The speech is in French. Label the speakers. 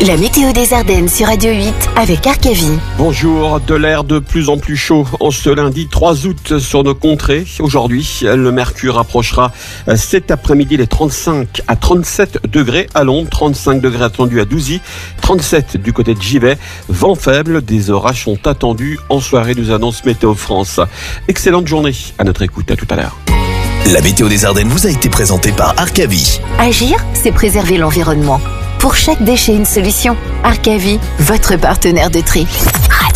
Speaker 1: La météo des Ardennes sur Radio 8 avec Arcavi.
Speaker 2: Bonjour, de l'air de plus en plus chaud en ce lundi 3 août sur nos contrées. Aujourd'hui, le mercure approchera cet après-midi les 35 à 37 degrés à Londres, 35 degrés attendus à Douzy, 37 du côté de Givet. Vent faible, des orages sont attendus en soirée, nous annonce Météo France. Excellente journée à notre écoute, à tout à l'heure.
Speaker 3: La météo des Ardennes vous a été présentée par Arcavi.
Speaker 1: Agir, c'est préserver l'environnement. Pour chaque déchet, une solution. Arcavi, votre partenaire de tri.